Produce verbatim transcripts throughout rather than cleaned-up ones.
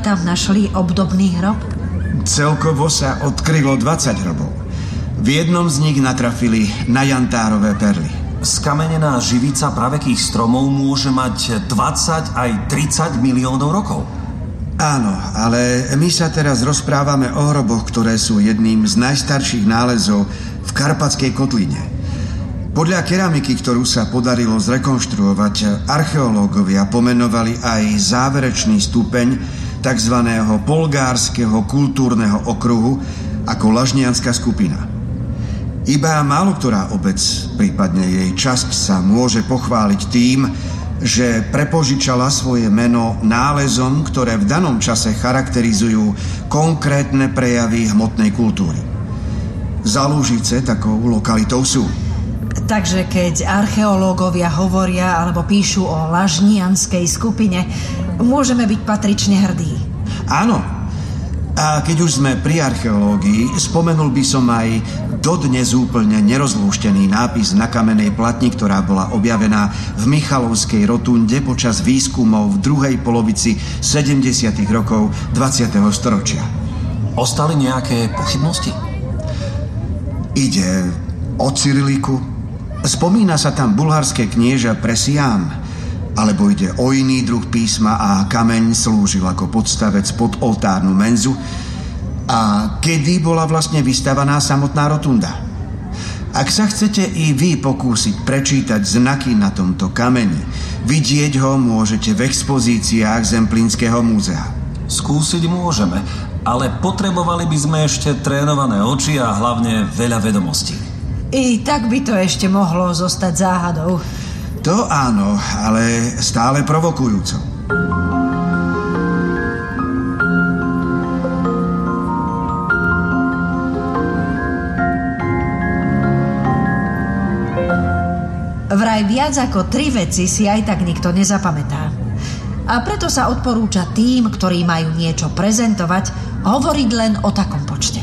tam našli obdobný hrob? Celkovo sa odkrylo dvadsať hrobov. V jednom z nich natrafili na jantárové perly. Skamenená živica pravekých stromov môže mať dvadsať aj tridsať miliónov rokov. Áno, ale my sa teraz rozprávame o hroboch, ktoré sú jedným z najstarších nálezov v Karpatskej kotline. Podľa keramiky, ktorú sa podarilo zrekonštruovať, archeológovia pomenovali aj záverečný stupeň tzv. Polgárskeho kultúrneho okruhu ako lažnianská skupina. Iba málo ktorá obec, prípadne jej časť, sa môže pochváliť tým, že prepožičala svoje meno nálezom, ktoré v danom čase charakterizujú konkrétne prejavy hmotnej kultúry. Zalúžice takou lokalitou sú. Takže keď archeológovia hovoria alebo píšu o lažnianskej skupine, môžeme byť patrične hrdí. Áno. A keď už sme pri archeológii, spomenul by som aj dodnes úplne nerozlúštený nápis na kamennej platni, ktorá bola objavená v Michalovskej rotunde počas výskumov v druhej polovici sedemdesiatych rokov dvadsiateho storočia. Ostali nejaké pochybnosti? Ide o cyriliku. Spomína sa tam bulharské knieža Presián, alebo ide o iný druh písma a kameň slúžil ako podstavec pod oltárnu menzu. A kedy bola vlastne vystavaná samotná rotunda? Ak sa chcete i vy pokúsiť prečítať znaky na tomto kameni, vidieť ho môžete v expozíciách Zemplínskeho múzea. Skúsiť môžeme, ale potrebovali by sme ešte trénované oči a hlavne veľa vedomostí. I tak by to ešte mohlo zostať záhadou. To áno, ale stále provokujúco. Vraj viac ako tri veci si aj tak nikto nezapamätá. A preto sa odporúča tým, ktorí majú niečo prezentovať, hovoriť len o takom počte.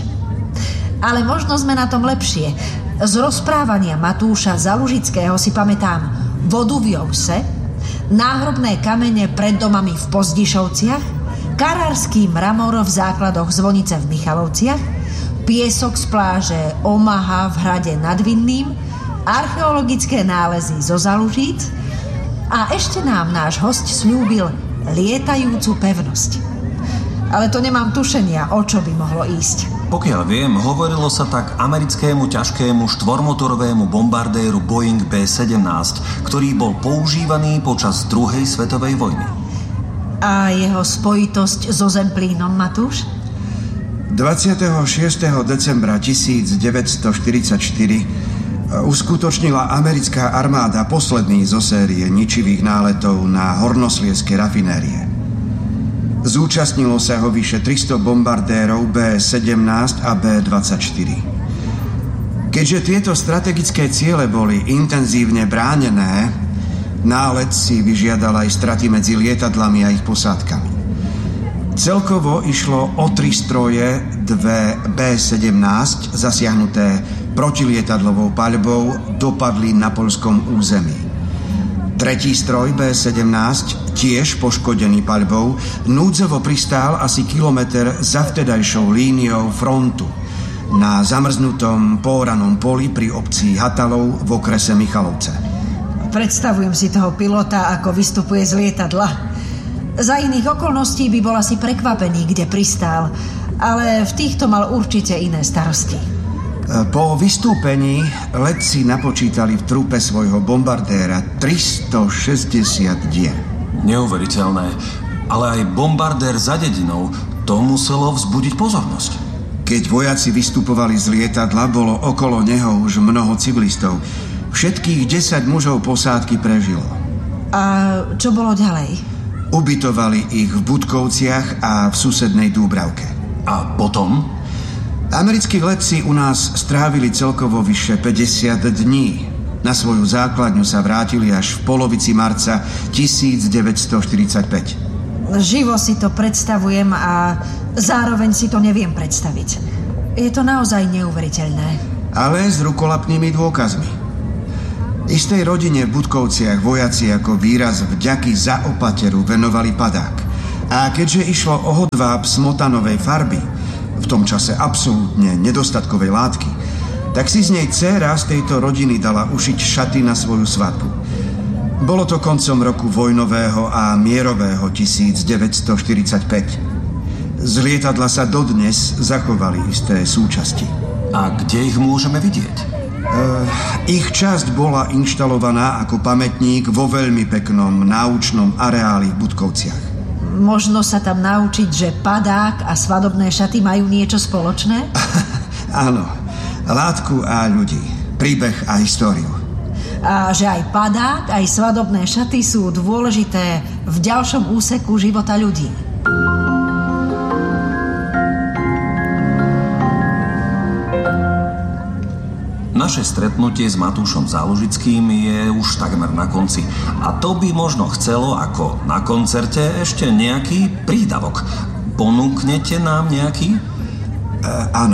Ale možno sme na tom lepšie. Z rozprávania Matúša Zalužického si pamätám vodu v Jouse, náhrobné kamene pred domami v Pozdišovciach, karársky mramor v základoch zvonice v Michalovciach, piesok z pláže Omaha v hrade nad Vinným, archeologické nálezy zo Zalužíc a ešte nám náš hosť sľúbil lietajúcu pevnosť. Ale to nemám tušenia, o čo by mohlo ísť. Pokiaľ viem, hovorilo sa tak americkému ťažkému štvormotorovému bombardéru Boeing bé sedemnásť, ktorý bol používaný počas druhej svetovej vojny. A jeho spojitosť so Zemplínom, Matúš? dvadsiateho šiesteho decembra tisícdeväťstoštyridsaťštyri uskutočnila americká armáda posledný zo série ničivých náletov na hornoslieske rafinérie. Zúčastnilo sa ho vyše tristo bombardérov bé sedemnásť a bé dvadsaťštyri. Keďže tieto strategické ciele boli intenzívne bránené, nálet si vyžiadal aj straty medzi lietadlami a ich posádkami. Celkovo išlo o tri stroje, dve bé sedemnásť, zasiahnuté protilietadlovou paľbou, dopadli na poľskom území. Tretí stroj bé sedemnásť, tiež poškodený paľbou, núdzovo pristál asi kilometr za vtedajšou líniou frontu na zamrznutom póranom poli pri obci Hatalov v okrese Michalovce. Predstavujem si toho pilota, ako vystupuje z lietadla. Za iných okolností by bol asi prekvapený, kde pristál, ale v týchto mal určite iné starosti. Po vystúpení letci napočítali v trupe svojho bombardéra tristošesťdesiat dier. Neuveriteľné, ale aj bombardér za dedinou, to muselo vzbudiť pozornosť. Keď vojaci vystupovali z lietadla, bolo okolo neho už mnoho civilistov. Všetkých desať mužov posádky prežilo. A čo bolo ďalej? Ubytovali ich v Budkovciach a v susednej Dúbravke. A potom? Americkí letci u nás strávili celkovo vyše päťdesiat dní. Na svoju základňu sa vrátili až v polovici marca tisícdeväťstoštyridsaťpäť. Živo si to predstavujem a zároveň si to neviem predstaviť. Je to naozaj neuveriteľné. Ale s rukolapnými dôkazmi. Istej rodine v Budkovciach vojaci ako výraz vďaky za opateru venovali padák. A keďže išlo o hodváb smotanovej farby, v tom čase absolútne nedostatkovej látky, tak si z nej dcéra z tejto rodiny dala ušiť šaty na svoju svadbu. Bolo to koncom roku vojnového a mierového devätnásťstoštyridsaťpäť. Z lietadla sa dodnes zachovali isté súčasti. A kde ich môžeme vidieť? E, ich časť bola inštalovaná ako pamätník vo veľmi peknom náučnom areáli v Budkovciach. Možno sa tam naučiť, že padák a svadobné šaty majú niečo spoločné? Áno, látku a ľudí, príbeh a históriu. A že aj padák, aj svadobné šaty sú dôležité v ďalšom úseku života ľudí. Naše stretnutie s Matúšom Zálužickým je už takmer na konci. A to by možno chcelo, ako na koncerte, ešte nejaký prídavok. Ponúknete nám nejaký? E, áno.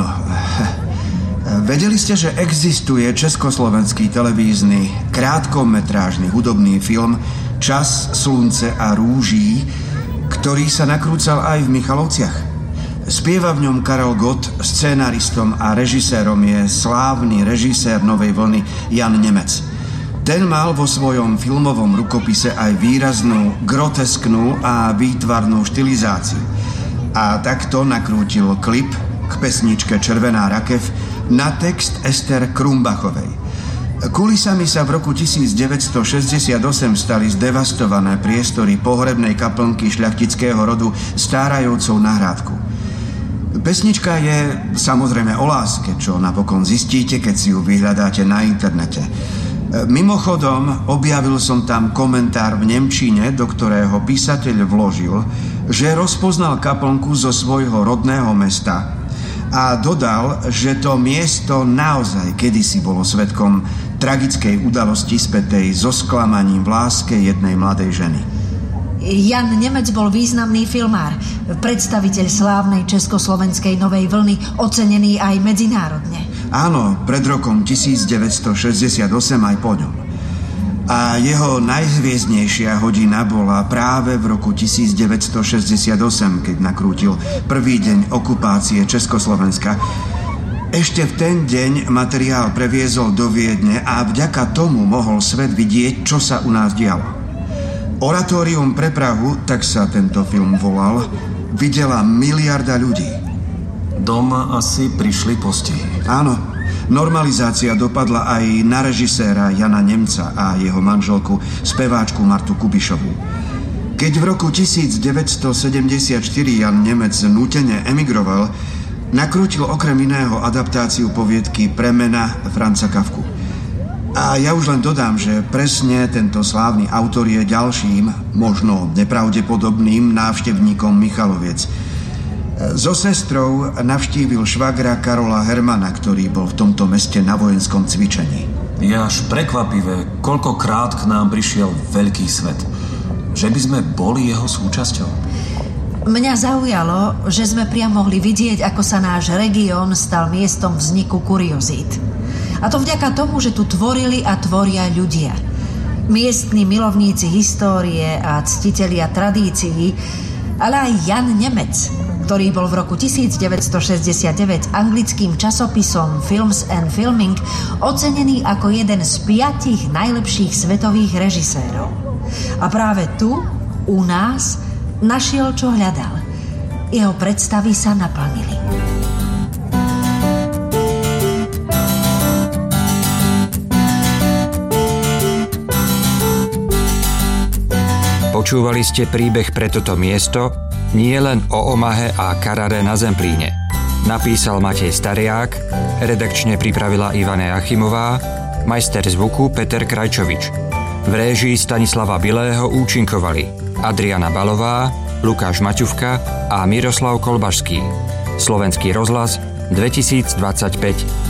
Vedeli ste, že existuje československý televízny krátkometrážny hudobný film Čas, slunce a rúží, ktorý sa nakrúcal aj v Michalovciach? Spieva v ňom Karel Gott, scenaristom a režisérom je slávny režisér Novej vlny Jan Nemec. Ten mal vo svojom filmovom rukopise aj výraznú, grotesknú a výtvarnú štilizáciu. A takto nakrútil klip k pesničke Červená rakev na text Ester Krumbachovej. Kulisami sa v roku devätnásťstošesťdesiatosem stali zdevastované priestory pohrebnej kaplnky šľachtického rodu Stárajovcov na Hrádku. Pesnička je samozrejme o láske, čo napokon zistíte, keď si ju vyhľadáte na internete. Mimochodom, objavil som tam komentár v nemčine, do ktorého písateľ vložil, že rozpoznal kaplnku zo svojho rodného mesta a dodal, že to miesto naozaj kedysi bolo svedkom tragickej udalosti spätej so sklamaním v láske jednej mladej ženy. Jan Nemec bol významný filmár, predstaviteľ slávnej československej novej vlny, ocenený aj medzinárodne. Áno, pred rokom devätnásťstošesťdesiatosem aj po ňom. A jeho najhviezdnejšia hodina bola práve v roku devätnásťstošesťdesiatosem, keď nakrútil prvý deň okupácie Československa. Ešte v ten deň materiál previezol do Viedne a vďaka tomu mohol svet vidieť, čo sa u nás dialo. Oratórium pre Prahu, tak sa tento film volal, videla miliarda ľudí. Doma asi prišli postihy. Áno, normalizácia dopadla aj na režiséra Jana Nemca a jeho manželku, speváčku Martu Kubišovú. Keď v roku devätnásťstosedemdesiatštyri Jan Nemec nútene emigroval, nakrútil okrem iného adaptáciu poviedky Premena Franza Kafku. A ja už len dodám, že presne tento slávny autor je ďalším, možno nepravdepodobným návštevníkom Michaloviec. So sestrou navštívil švagra Karola Hermana, ktorý bol v tomto meste na vojenskom cvičení. Je až prekvapivé, koľkokrát k nám prišiel veľký svet. Že by sme boli jeho súčasťou. Mňa zaujalo, že sme priam mohli vidieť, ako sa náš región stal miestom vzniku kuriozít. A to vďaka tomu, že tu tvorili a tvoria ľudia. Miestni milovníci histórie a ctitelia tradícií, ale aj Jan Nemec, ktorý bol v roku devätnásťstošesťdesiatdeväť anglickým časopisom Films and Filming ocenený ako jeden z piatich najlepších svetových režisérov. A práve tu, u nás, našiel, čo hľadal. Jeho predstavy sa naplnili. Počúvali ste príbeh pre toto miesto, nie len o Omahe a Carrare na Zemplíne. Napísal Matej Stariák, redakčne pripravila Ivana Jachimová, majster zvuku Peter Krajčovič. V réžii Stanislava Bilého účinkovali Adriana Balová, Lukáš Maťuvka a Miroslav Kolbašský. Slovenský rozhlas dvetisícdvadsaťpäť.